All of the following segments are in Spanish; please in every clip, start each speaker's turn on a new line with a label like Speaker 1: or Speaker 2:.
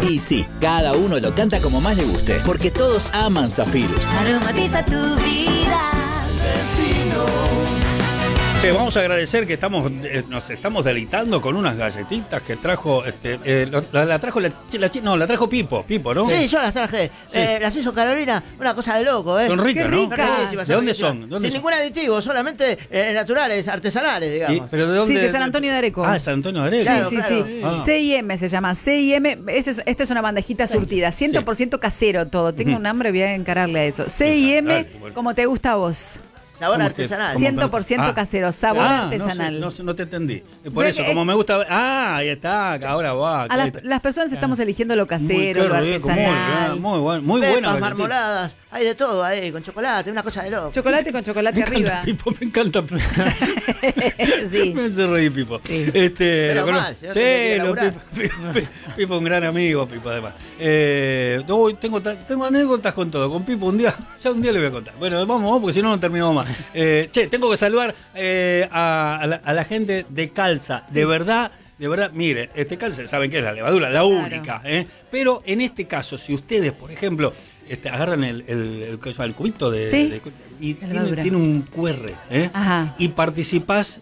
Speaker 1: Y sí, cada uno lo canta como más le guste, porque todos aman Zafirus.
Speaker 2: Aromatiza tu vida.
Speaker 3: Che, vamos a agradecer que nos estamos deleitando con unas galletitas que trajo, la trajo Pipo, ¿no?
Speaker 4: Sí, yo las traje.
Speaker 3: Sí.
Speaker 4: Las hizo Carolina, una cosa de loco, ¿eh?
Speaker 3: Son ricas, ¿no?
Speaker 4: Riquísimas,
Speaker 3: ¿De dónde
Speaker 4: riquísimas.
Speaker 3: son? ¿Dónde
Speaker 4: Sin
Speaker 3: son?
Speaker 4: ningún aditivo, solamente naturales, artesanales, digamos.
Speaker 3: ¿Pero de dónde?
Speaker 5: Sí, de San Antonio de Areco.
Speaker 3: Ah, San Antonio de Areco.
Speaker 4: Claro,
Speaker 5: Sí.
Speaker 3: Ah.
Speaker 5: C&M se llama. C&M, esta es una bandejita surtida, 100% casero todo. Tengo un hambre, voy a encararle a eso. C&M,
Speaker 3: Dale, bueno.
Speaker 5: como te gusta a vos.
Speaker 4: Sabor
Speaker 3: ¿Cómo
Speaker 4: artesanal.
Speaker 3: ¿Cómo?
Speaker 5: 100% casero, sabor artesanal.
Speaker 3: No te entendí. Por
Speaker 5: Ve
Speaker 3: eso,
Speaker 5: que-
Speaker 3: como me gusta. Ah, ahí está, ahora va.
Speaker 5: A las personas estamos eligiendo lo casero,
Speaker 3: Qué
Speaker 5: lo
Speaker 3: rico,
Speaker 5: artesanal.
Speaker 3: muy buena
Speaker 4: Pepas,
Speaker 3: galletita.
Speaker 4: marmoladas, hay de todo ahí, con chocolate, una cosa de loco.
Speaker 5: Chocolate con chocolate
Speaker 3: Me
Speaker 5: arriba.
Speaker 3: encanta Pipo, me encanta.
Speaker 5: Sí.
Speaker 3: Me hace reír Pipo.
Speaker 5: Sí.
Speaker 4: Pero
Speaker 3: lo
Speaker 4: mal,
Speaker 3: conozco.
Speaker 4: si no tendría que
Speaker 3: Sí,
Speaker 4: laburar.
Speaker 3: Pipo un gran amigo, Pipo además. Tengo anécdotas con todo. Con Pipo un día le voy a contar. Bueno, vamos, porque si no terminamos más. Che, tengo que saludar a la gente de Calza. De verdad, mire, Calza, saben que es la levadura, la única. Pero en este caso, si ustedes, por ejemplo, agarran el cubito y tiene un QR,
Speaker 5: Ajá.
Speaker 3: y participás,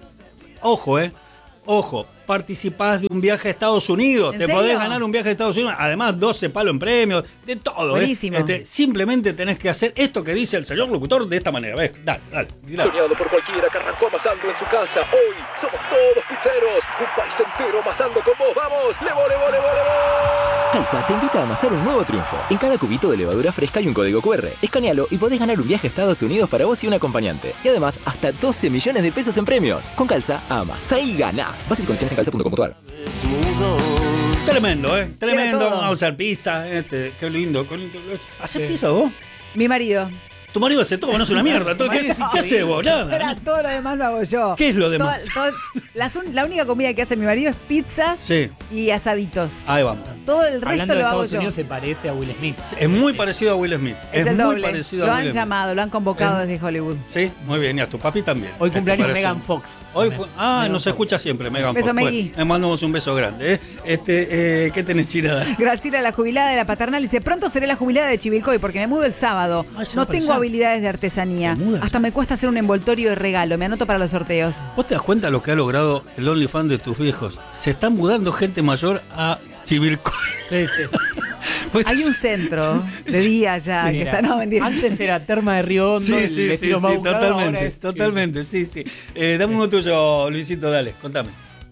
Speaker 3: ojo, participás de un viaje a Estados Unidos.
Speaker 5: ¿En
Speaker 3: Te
Speaker 5: serio?
Speaker 3: podés ganar un viaje a Estados Unidos. Además, 12 palos en premios, de todo.
Speaker 5: Buenísimo.
Speaker 3: Simplemente tenés que hacer esto que dice el señor locutor de esta manera. ¿Ves? Dale.
Speaker 6: Soñado por cualquiera que arrancó amasando en su casa. Hoy somos todos pizzeros. Un país entero amasando con vos. ¡Vamos! ¡Levo!
Speaker 7: Calza te invita a amasar un nuevo triunfo. En cada cubito de levadura fresca hay un código QR. Escanealo y podés ganar un viaje a Estados Unidos para vos y un acompañante. Y además, hasta 12 millones de pesos en premios. Con Calza, amasá y gana. Bases y condiciones en calza.com.ar.
Speaker 3: Tremendo, tremendo.
Speaker 5: todo.
Speaker 3: Vamos a hacer pizza. Qué lindo. ¿Haces pizza vos?
Speaker 5: Mi marido.
Speaker 3: Tu marido hace todo, no es una mierda. ¿Qué haces vos?
Speaker 5: Espera,
Speaker 3: Nada.
Speaker 5: todo lo demás lo hago yo.
Speaker 3: ¿Qué es lo demás?
Speaker 5: La única comida que hace mi marido es pizzas
Speaker 3: Sí,
Speaker 5: y asaditos.
Speaker 3: ahí vamos.
Speaker 5: Todo el resto
Speaker 8: Hablando de
Speaker 5: lo hago
Speaker 8: Estados
Speaker 5: yo.
Speaker 8: Unidos, se parece a Will Smith.
Speaker 3: Es muy parecido a Will Smith.
Speaker 5: Es el
Speaker 3: muy
Speaker 5: doble.
Speaker 3: parecido
Speaker 5: Lo
Speaker 3: a
Speaker 5: han
Speaker 3: Will Smith.
Speaker 5: llamado, lo han convocado desde Hollywood.
Speaker 3: Sí, muy bien. Y a tu papi también.
Speaker 8: Hoy cumpleaños
Speaker 3: parece?
Speaker 8: Megan Fox.
Speaker 3: Hoy
Speaker 8: También.
Speaker 3: nos
Speaker 8: Megan
Speaker 3: escucha siempre Megan
Speaker 5: Beso,
Speaker 3: Fox. Bueno,
Speaker 5: Megui.
Speaker 3: le mandamos un beso grande. ¿Qué tenés, Chirada?
Speaker 5: Graciela, la jubilada de la paternal, dice: pronto seré la jubilada de Chivilcoy porque me mudo el sábado.
Speaker 3: Ay, se
Speaker 5: No
Speaker 3: va para
Speaker 5: tengo
Speaker 3: allá.
Speaker 5: habilidades de artesanía.
Speaker 3: Se muda.
Speaker 5: Hasta me cuesta hacer un envoltorio de regalo. Me anoto para los sorteos.
Speaker 3: ¿Vos te das cuenta lo que ha logrado el OnlyFans de tus viejos? Se están mudando gente mayor a Chivilcoy.
Speaker 8: Sí.
Speaker 3: Pues-
Speaker 5: Hay un centro de día ya
Speaker 8: Sí,
Speaker 5: que
Speaker 8: mira.
Speaker 5: está, no, mentira.
Speaker 8: Antes era Terma de Río Hondo, el estilo más buscado, ahora es-
Speaker 3: totalmente, sí. Dame uno tuyo, Luisito, dale, contame.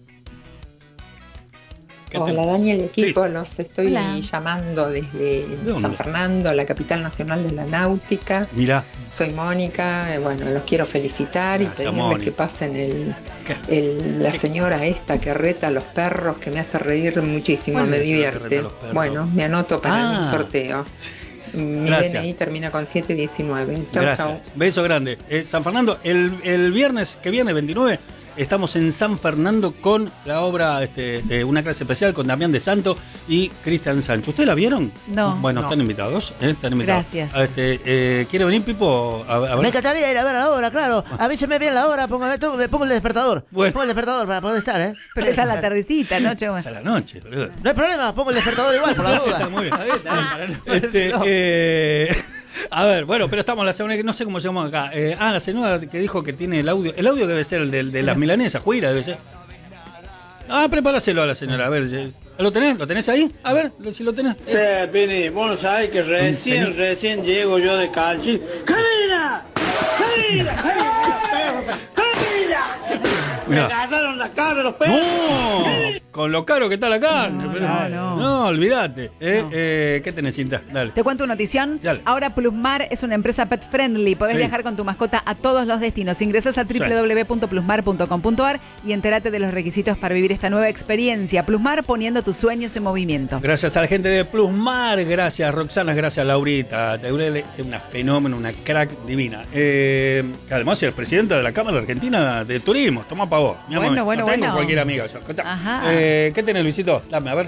Speaker 3: ¿Qué
Speaker 9: Hola Daniel, equipo,
Speaker 3: Sí.
Speaker 9: los estoy
Speaker 5: Hola.
Speaker 9: llamando desde
Speaker 3: dónde?
Speaker 9: San Fernando, la capital nacional de la náutica.
Speaker 3: Mirá,
Speaker 9: Soy Mónica, bueno, los quiero felicitar y
Speaker 3: Gracias,
Speaker 9: pedirles
Speaker 3: Mónica.
Speaker 9: que pasen
Speaker 3: ¿Qué?
Speaker 9: la señora esta que reta a los perros, que me hace reír muchísimo,
Speaker 3: ¿Cuál
Speaker 9: me
Speaker 3: es la que reta a
Speaker 9: divierte.
Speaker 3: los perros?
Speaker 9: Bueno, me anoto para
Speaker 3: Ah.
Speaker 9: el sorteo. Mi
Speaker 3: Gracias.
Speaker 9: DNI termina con 719. Chau,
Speaker 3: gracias.
Speaker 9: chau.
Speaker 3: Beso grande. San Fernando, el viernes que viene, 29, estamos en San Fernando con la obra, una clase especial con Damián de Santo y Cristian Sancho. ¿Ustedes la vieron?
Speaker 5: No.
Speaker 3: Bueno,
Speaker 8: No.
Speaker 3: están invitados. Están invitados.
Speaker 5: Gracias.
Speaker 3: ¿Quiere venir, Pipo? A ver.
Speaker 4: Me encantaría ir a ver la obra, claro. Avíseme bien la hora, me pongo el despertador.
Speaker 3: Bueno.
Speaker 4: Pongo el despertador para poder estar, ¿eh?
Speaker 5: Pero es a la tardecita, ¿no, Che?
Speaker 3: Es a la noche, boludo.
Speaker 4: No hay problema, pongo el despertador igual, por la
Speaker 3: Está
Speaker 4: duda.
Speaker 3: muy bien.
Speaker 8: No.
Speaker 3: A ver, bueno, pero estamos la semana que no sé cómo llamamos acá. La señora que dijo que tiene el audio. El audio debe ser el de las milanesas, Juira debe ser. Prepáraselo a la señora, a ver. ¿Lo tenés? ¿Lo tenés ahí? A ver, si lo tenés.
Speaker 10: Vini, vos no sabés que recién llego yo de Calchi. ¡Camina! ¡Camina! ¡Camina! Me
Speaker 3: Mirá.
Speaker 10: agarraron la carne los perros.
Speaker 3: ¡No! Con lo caro que está la carne.
Speaker 5: No.
Speaker 3: No, olvídate. ¿Qué tenés, Cinta? Dale.
Speaker 5: Te cuento una notición.
Speaker 3: Dale.
Speaker 5: Ahora Plusmar es una empresa pet friendly. Podés
Speaker 3: Sí.
Speaker 5: viajar con tu mascota a todos los destinos. Ingresás a www.plusmar.com.ar y entérate de los requisitos para vivir esta nueva experiencia. Plusmar, poniendo tus sueños en movimiento.
Speaker 3: Gracias a la gente de Plusmar, gracias Roxana, gracias Laurita. Teurele es una fenómeno, una crack divina. Que además es presidenta de la Cámara Argentina de Turismo. Toma pa' vos. mi amor.
Speaker 5: Bueno,
Speaker 3: No tengo
Speaker 5: bueno.
Speaker 3: cualquier amiga yo. Contá.
Speaker 5: Ajá.
Speaker 3: ¿Qué tenés, Luisito? Dame, a ver.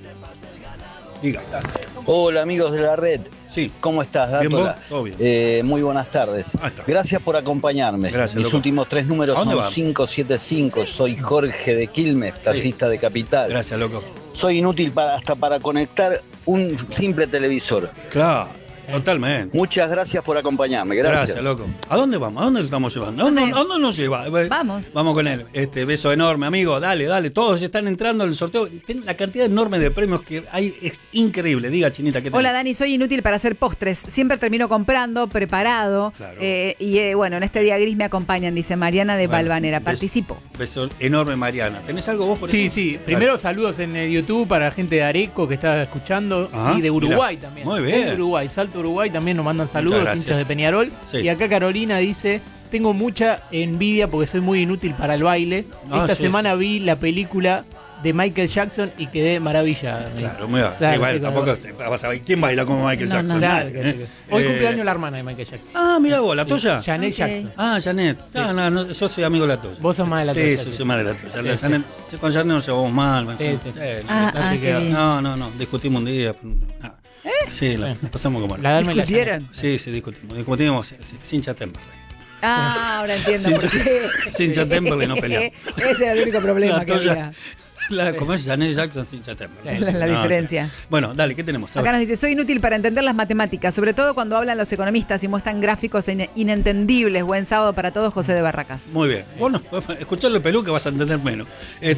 Speaker 3: Diga.
Speaker 11: Hola amigos de la red,
Speaker 3: Sí.
Speaker 11: ¿cómo estás,
Speaker 3: Bien,
Speaker 11: Dátola?
Speaker 3: vos, todo bien.
Speaker 11: Muy buenas tardes.
Speaker 3: Ahí está.
Speaker 11: Gracias por acompañarme.
Speaker 3: Gracias,
Speaker 11: Mis
Speaker 3: loco.
Speaker 11: últimos 3 números
Speaker 3: ¿A dónde
Speaker 11: son
Speaker 3: va?
Speaker 11: 575. Soy Jorge de Quilmes, taxista de Capital.
Speaker 3: Gracias, loco.
Speaker 11: soy inútil hasta para conectar un simple televisor.
Speaker 3: Claro, totalmente.
Speaker 11: Muchas gracias por acompañarme. Gracias,
Speaker 3: loco. ¿A dónde vamos? ¿A dónde lo estamos llevando? ¿A dónde nos lleva?
Speaker 5: Vamos.
Speaker 3: Vamos con él. Beso enorme, amigo. Dale. Todos están entrando en el sorteo. Tienen la cantidad enorme de premios que hay. Es increíble. Diga, Chinita, ¿qué tal?
Speaker 5: Hola, Dani. Soy inútil para hacer postres. Siempre termino comprando, preparado.
Speaker 3: Claro.
Speaker 5: Bueno, en este día gris me acompañan, dice Mariana de Valvanera. Participo.
Speaker 3: Beso enorme, Mariana. ¿Tenés algo vos por
Speaker 8: Sí,
Speaker 3: eso?
Speaker 8: sí. Primero saludos en el YouTube para la gente de Areco que está escuchando.
Speaker 3: Ajá,
Speaker 8: y de Uruguay
Speaker 3: mirá.
Speaker 8: también.
Speaker 3: Muy bien.
Speaker 8: De Uruguay, Salto Uruguay también nos mandan saludos,
Speaker 3: gracias.
Speaker 8: hinchas de Peñarol.
Speaker 3: Sí.
Speaker 8: Y acá Carolina dice, tengo mucha envidia porque soy muy inútil para el baile. Esta semana vi la película de Michael Jackson y quedé maravillada.
Speaker 3: Claro, muy bien.
Speaker 8: Claro,
Speaker 3: Bueno,
Speaker 8: sí,
Speaker 3: tampoco vas a ver quién baila como Michael Jackson.
Speaker 8: Claro,
Speaker 3: Nadie,
Speaker 8: Hoy cumpleaños la hermana de Michael Jackson.
Speaker 3: Ah, mira vos, ¿la tuya?
Speaker 8: Janet Jackson.
Speaker 3: Ah, Janet.
Speaker 8: Sí.
Speaker 3: No, yo soy amigo de la tuya.
Speaker 8: Vos sos más de la tuya.
Speaker 3: Sí, soy más de la tuya.
Speaker 8: Sí,
Speaker 3: Janet, con Janet nos llevamos mal.
Speaker 8: Sí.
Speaker 5: Qué bien.
Speaker 3: No, discutimos un día. Sí, la pasamos como...
Speaker 5: ¿Discutieron?
Speaker 3: Sí, discutimos sin Temperley.
Speaker 5: Ahora entiendo por qué.
Speaker 3: Sin Temperley no peleamos.
Speaker 5: Ese era el único problema que había.
Speaker 3: Como es Janet Jackson sin Temperley.
Speaker 5: La diferencia.
Speaker 3: Bueno, dale, ¿qué tenemos?
Speaker 5: Acá nos dice, soy inútil para entender las matemáticas, sobre todo cuando hablan los economistas y muestran gráficos inentendibles. Buen sábado para todos, José de Barracas.
Speaker 3: Muy bien. Bueno, escucharlo Pelú que vas a entender menos.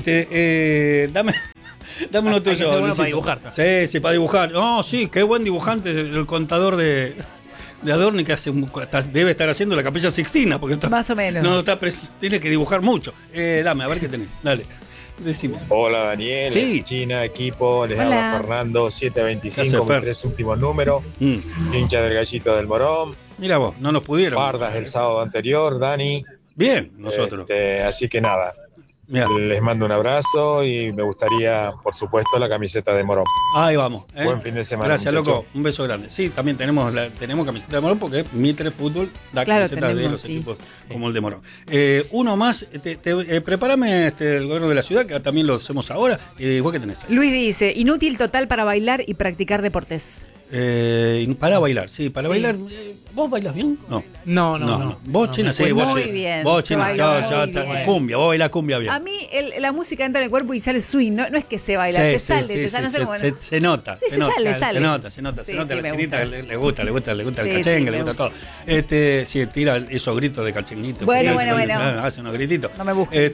Speaker 3: Dame uno tuyo.
Speaker 8: Bueno para dibujar.
Speaker 3: Sí, para dibujar. No, sí, qué buen dibujante el contador de Adorni que debe estar haciendo la Capilla Sixtina. Porque
Speaker 5: más o menos.
Speaker 3: Tiene que dibujar mucho. Dame, a ver qué tenés. Dale. Decime.
Speaker 12: Hola Daniel,
Speaker 3: Sí.
Speaker 12: China, equipo, les
Speaker 5: Hola.
Speaker 12: habla Fernando, 725,
Speaker 3: Fer.
Speaker 12: mis 3 últimos números, hincha del Gallito del Morón.
Speaker 3: Mira vos, no nos pudieron.
Speaker 12: Pardas el sábado anterior, Dani.
Speaker 3: Bien, nosotros.
Speaker 12: Así que nada,
Speaker 3: Mirá.
Speaker 12: les mando un abrazo y me gustaría, por supuesto, la camiseta de Morón.
Speaker 3: Ahí vamos.
Speaker 12: Buen fin de semana.
Speaker 3: Gracias,
Speaker 12: muchacho.
Speaker 3: loco. Un beso grande. Sí, también tenemos camiseta de Morón porque Mitre Fútbol da camisetas de los equipos como el de Morón. Uno más, prepárame el gobierno de la ciudad, que también lo hacemos ahora. ¿Vos qué tenés ahí?
Speaker 5: Luis dice, inútil total para bailar y practicar deportes.
Speaker 3: Para bailar, sí, para bailar. ¿Vos bailas bien? No. Vos, China, sí. Vos,
Speaker 5: muy bien.
Speaker 3: Vos, China,
Speaker 5: yo
Speaker 3: ya cumbia. Vos bailás cumbia bien.
Speaker 5: A mí la música entra en el cuerpo y sale swing, no es que se baila, te sale, no sé cómo.
Speaker 3: Se nota.
Speaker 5: Sí, se nota.
Speaker 3: Se nota.
Speaker 5: Sí,
Speaker 3: A la
Speaker 5: me
Speaker 3: chinita
Speaker 5: gusta.
Speaker 3: le gusta el
Speaker 5: Sí,
Speaker 3: cachengue, le
Speaker 5: me
Speaker 3: gusta todo. Sí, tira esos gritos de cachenguito.
Speaker 5: Bueno.
Speaker 3: Hace unos grititos.
Speaker 5: No me busques.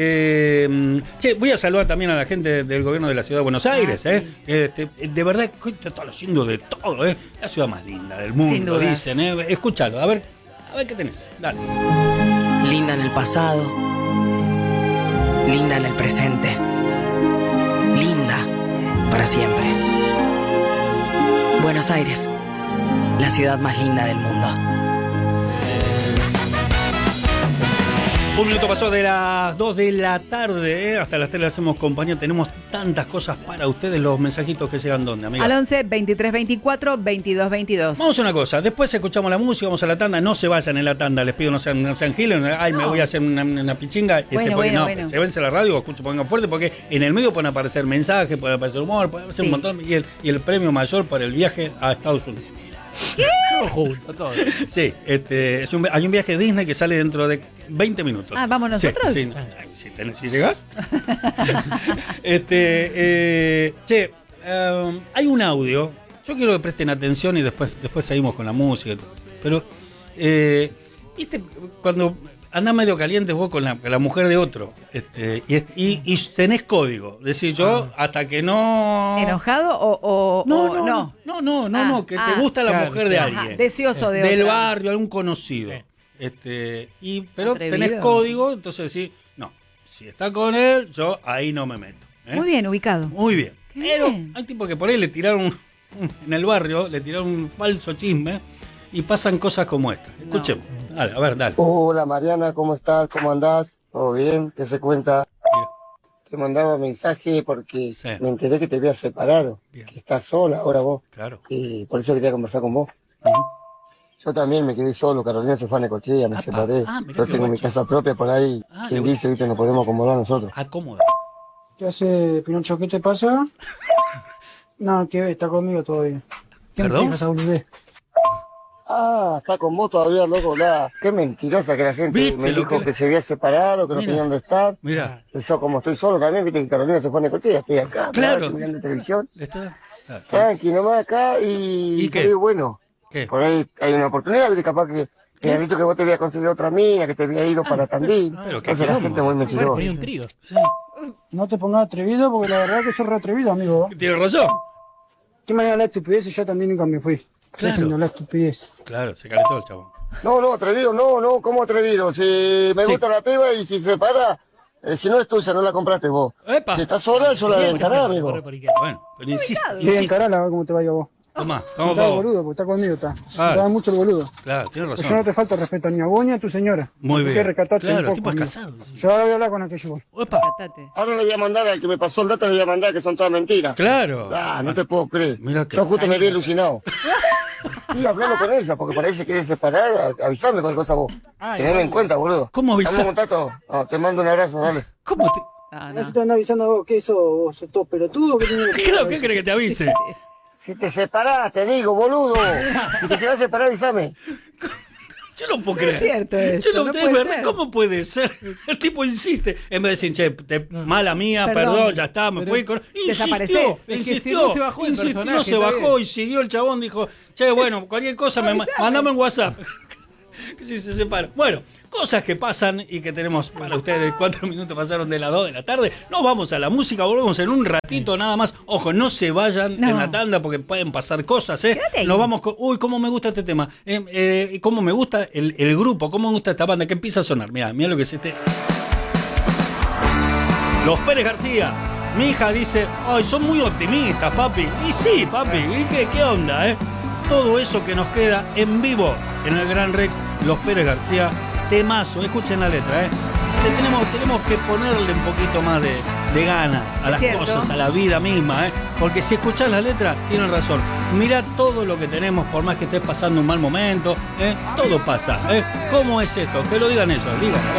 Speaker 3: Voy a saludar también a la gente del gobierno de la ciudad de Buenos Aires.
Speaker 5: Sí.
Speaker 3: De verdad, están haciendo de todo. La ciudad más linda del mundo,
Speaker 5: Sin dudas.
Speaker 3: dicen. Escúchalo, a ver qué tenés. Dale.
Speaker 13: Linda en el pasado, linda en el presente, linda para siempre. Buenos Aires, la ciudad más linda del mundo.
Speaker 3: Un minuto pasó de las 2 de la tarde, hasta las 3 le hacemos compañía. Tenemos tantas cosas para ustedes, los mensajitos que llegan, ¿dónde, amiga?
Speaker 5: Al 11 23 24 22 22.
Speaker 3: Vamos a una cosa, después escuchamos la música, vamos a la tanda, no se vayan en la tanda, les pido no sean giles, me voy a hacer una pichinga,
Speaker 5: Bueno.
Speaker 3: se vence la radio, pongan fuerte, porque en el medio pueden aparecer mensajes, puede aparecer humor, puede aparecer un montón, y el premio mayor para el viaje a Estados Unidos.
Speaker 5: ¿Qué?
Speaker 8: Todo junto, todo.
Speaker 3: Sí, hay un viaje Disney que sale dentro de 20 minutos.
Speaker 5: ¿Vamos nosotros?
Speaker 3: Sí, si llegás. Hay un audio. Yo quiero que presten atención y después seguimos con la música y todo. Pero, ¿viste? Cuando andás medio caliente vos con la mujer de otro y tenés código. Decir, yo hasta que no...
Speaker 5: ¿Enojado o
Speaker 3: no, que te gusta la mujer de alguien.
Speaker 5: Ajá, deseoso de
Speaker 3: del
Speaker 5: otra.
Speaker 3: barrio, algún conocido. Pero
Speaker 5: Atrevido.
Speaker 3: tenés código, entonces decís, no, si está con él, yo ahí no me meto.
Speaker 5: Muy bien, ubicado.
Speaker 3: Muy bien.
Speaker 5: Qué
Speaker 3: Pero
Speaker 5: bien.
Speaker 3: hay tipos que por ahí le tiraron en el barrio, le tiraron un falso chisme y pasan cosas como esta. Escuchemos. Dale.
Speaker 14: Hola Mariana, ¿cómo estás? ¿Cómo andás? ¿Todo bien? ¿Qué se cuenta? Te mandaba mensaje porque me enteré que te habías separado, que estás sola ahora vos.
Speaker 3: Claro.
Speaker 14: Y por eso quería conversar con vos. Yo también me quedé solo, Carolina se fue a Necochea, me separé. Yo tengo mi casa propia por ahí. Quien dice, viste, nos podemos acomodar nosotros.
Speaker 3: Acomoda.
Speaker 15: ¿Qué hace, Pinocho? ¿Qué te pasa? No, que está conmigo todavía. ¿Qué
Speaker 3: ¿Perdón?
Speaker 15: me pasa, boludez?
Speaker 14: Ah, está con vos todavía, loco, nada. Qué mentirosa que la gente me dijo que se había separado, que no tenía dónde estar.
Speaker 3: Mira.
Speaker 14: Yo como estoy solo también, viste que Carolina se pone coche, estoy acá.
Speaker 3: Claro.
Speaker 14: Mirando televisión.
Speaker 3: ¿Está?
Speaker 14: Tranqui, nomás acá y
Speaker 3: qué?
Speaker 14: te digo, bueno,
Speaker 3: ¿Qué?
Speaker 14: por ahí hay una oportunidad, viste, capaz que me han visto que vos te habías conseguido otra mina, que te había ido para Tandil.
Speaker 3: Pero
Speaker 14: Entonces la gente muy mentirosa.
Speaker 8: Un trío.
Speaker 15: No te pongas atrevido porque la verdad que sos re atrevido, amigo.
Speaker 3: Tiene razón.
Speaker 15: ¿Qué manera de hablar estupidez? Yo también nunca me fui.
Speaker 3: Claro.
Speaker 15: Dejen de hablar estupidez.
Speaker 3: Claro, se calentó el chabón.
Speaker 14: No, atrevido, no, ¿cómo atrevido? Si me gusta la piba y si se para, si no es tuya, no la compraste vos.
Speaker 3: ¡Epa!
Speaker 14: Si estás sola, yo la voy a encarar, amigo.
Speaker 3: Bueno, pero insiste.
Speaker 15: Sí, encarala, a ver cómo te vaya vos.
Speaker 3: Tomá,
Speaker 15: No
Speaker 3: vamos,
Speaker 15: te hagas
Speaker 3: vamos.
Speaker 15: boludo, porque está conmigo, está.
Speaker 3: Claro.
Speaker 15: Te da mucho el boludo.
Speaker 3: Claro, tienes
Speaker 15: Pues yo
Speaker 3: razón.
Speaker 15: no te falta respeto ni a vos ni a tu señora.
Speaker 3: Muy
Speaker 15: Así
Speaker 3: bien.
Speaker 15: que recatarte
Speaker 3: Claro,
Speaker 15: un
Speaker 3: el tipo
Speaker 15: poco.
Speaker 3: es
Speaker 15: amigo.
Speaker 3: casado.
Speaker 15: Yo ahora voy a hablar con aquello.
Speaker 3: Opa.
Speaker 14: Ahora le voy a mandar al que me pasó el dato, le voy a mandar que son todas mentiras.
Speaker 3: Claro.
Speaker 14: Ah, no te puedo creer.
Speaker 3: Mira que-
Speaker 14: Yo justo me vi alucinado. Estoy hablando con ella, porque parece que es separada. Avisarme con cosa vos. Teneme en cuenta, boludo.
Speaker 3: ¿Cómo avisar?
Speaker 14: Estamos en contacto. No, te mando un abrazo, dale.
Speaker 3: ¿Cómo te...?
Speaker 15: Yo te ando avisando a vos, ¿qué eso? ¿Vos sos todo pelotudo? ¿Qué tenés que
Speaker 3: Claro, ¿qué crees que te avise?
Speaker 14: Si te separás, te digo, boludo. Si te vas a separar, avísame.
Speaker 3: Yo no puedo creer.
Speaker 5: Es cierto esto,
Speaker 3: Yo
Speaker 5: no
Speaker 3: es
Speaker 5: puede
Speaker 3: verdad,
Speaker 5: ser.
Speaker 3: ¿cómo puede ser? El tipo insiste. En vez de decir, che, mala mía, perdón, ya está, me fui.
Speaker 5: desaparecés.
Speaker 3: Insistió,
Speaker 5: Es que
Speaker 3: insistió,
Speaker 8: no se bajó el
Speaker 3: insistió,
Speaker 8: personaje,
Speaker 3: no se
Speaker 8: está
Speaker 3: bajó
Speaker 8: bien.
Speaker 3: y siguió el chabón, dijo, che, bueno, cualquier cosa, mandame en WhatsApp. Que si se separa. Bueno, cosas que pasan y que tenemos para ustedes. 4 minutos pasaron de las 2 de la tarde. Nos vamos a la música, volvemos en un ratito nada más. Ojo, no se vayan en la tanda porque pueden pasar cosas, ¿eh?
Speaker 5: Quédate ahí.
Speaker 3: Nos vamos con. Uy, cómo me gusta este tema. Cómo me gusta el grupo, cómo me gusta esta banda que empieza a sonar. Mirá lo que es este. Los Pérez García. Mi hija dice, ay, son muy optimistas, papi. Y sí, papi, ¿y qué onda, eh? Todo eso que nos queda en vivo en el Gran Rex, Los Pérez García, temazo, escuchen la letra, tenemos que ponerle un poquito más de gana a las
Speaker 5: cierto.
Speaker 3: cosas, a la vida misma, porque si escuchás la letra, tienen razón. Mirá todo lo que tenemos, por más que estés pasando un mal momento, todo pasa. ¿Cómo es esto? Que lo digan ellos, digan.